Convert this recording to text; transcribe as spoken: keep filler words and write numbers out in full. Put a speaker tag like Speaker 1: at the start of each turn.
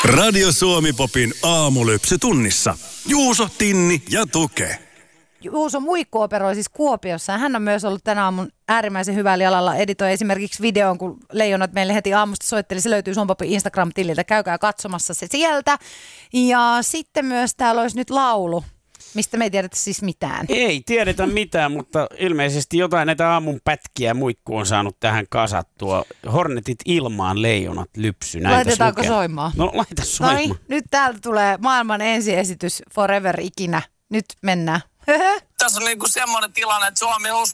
Speaker 1: Radio Suomi Popin aamulypsy tunnissa. Juuso, Tinni ja Tuke.
Speaker 2: Juuso Muikku operoi siis Kuopiossa. Hän on myös ollut tänä aamun äärimmäisen hyvällä jalalla. Editoi esimerkiksi videon, kun leijonat meille heti aamusta soitteli. Se löytyy Suomi Popin Instagram-tililtä. Käykää katsomassa se sieltä. Ja sitten myös täällä olisi nyt laulu, mistä me ei tiedetä siis mitään.
Speaker 3: Ei tiedetä mitään, mutta ilmeisesti jotain näitä aamun pätkiä Muikku on saanut tähän kasattua. Hornetit ilmaan, leijonat lypsy. Näin
Speaker 2: Laitetaanko soimaan?
Speaker 3: No laita soimaan.
Speaker 2: Noi, nyt täältä tulee maailman ensiesitys Forever ikinä. Nyt mennään.
Speaker 4: Tässä on niinku semmoinen tilanne, että Suomi uusi